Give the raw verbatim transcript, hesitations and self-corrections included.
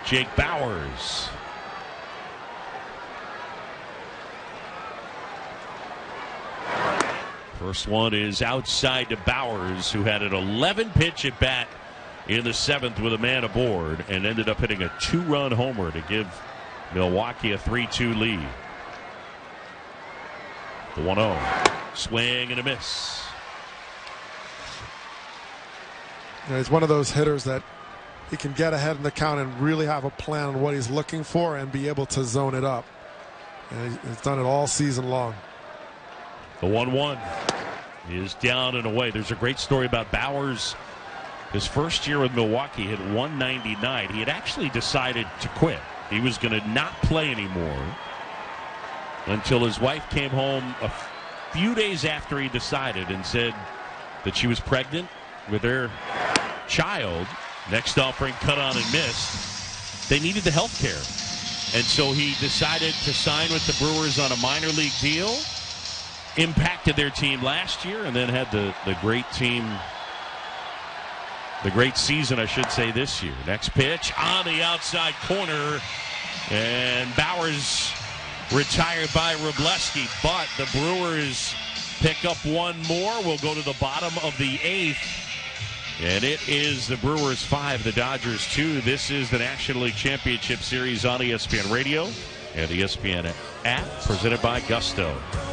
Jake Bauers. First one is outside to Bauers, who had an eleven pitch at bat in the seventh with a man aboard and ended up hitting a two-run homer to give Milwaukee a three two lead. The one oh. Swing and a miss. Yeah, he's one of those hitters that he can get ahead in the count and really have a plan on what he's looking for and be able to zone it up. And he's done it all season long. The one one is down and away. There's a great story about Bauers. His first year with Milwaukee hit one ninety-nine. He had actually decided to quit. He was going to not play anymore until his wife came home a few days after he decided and said that she was pregnant with their child. Next offering cut on and missed. They needed the health care. And so he decided to sign with the Brewers on a minor league deal. Impacted their team last year and then had the, the great team, the great season, I should say, this year. Next pitch on the outside corner. And Bauers retired by Wroblewski. But the Brewers pick up one more. We'll go to the bottom of the eighth. And it is the Brewers five, the Dodgers two. This is the National League Championship Series on E S P N Radio and the E S P N app, presented by Gusto.